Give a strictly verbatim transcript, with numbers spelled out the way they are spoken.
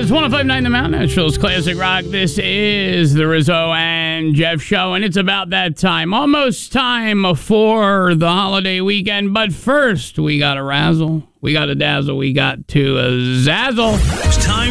It's one oh five point nine The Mountain, Nashville's classic rock. This is the Rizzo and Jeff Show, and it's about that time. Almost time for the holiday weekend, but first, we got to razzle, we got to dazzle, we got to uh, zazzle. It's time